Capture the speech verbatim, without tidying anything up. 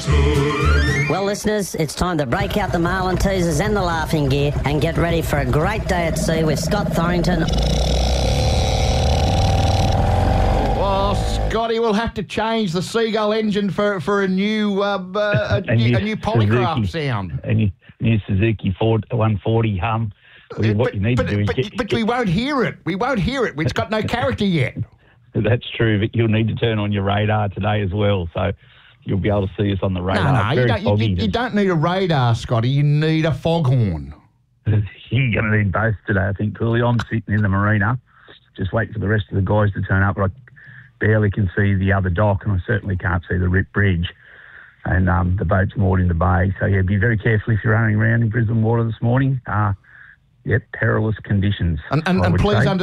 Well, listeners, it's time to break out the marlin teasers and the laughing gear and get ready for a great day at sea with Scott Thorrington. Well, Scotty will have to change the Seagull engine for, for a new uh, uh, a, a, new, a new polygraph Suzuki, sound. A new, new Suzuki Ford one forty hum. What But, you need but, to do is but, get, but get, we won't hear it. We won't hear it. It's got no character yet. That's true, but you'll need to turn on your radar today as well, so you'll be able to see us on the radar. No, no, you Very don't, you, foggy. you, you don't need a radar, Scotty. You need a foghorn. You're going to need both today, I think, Cooley. I'm sitting in the marina, just waiting for the rest of the guys to turn up, but I barely can see the other dock, and I certainly can't see the Rip Bridge. And um, the boat's moored in the bay. So, yeah, be very careful if you're running around in Brisbane water this morning. Uh, yep, perilous conditions. And, and, I and would please say.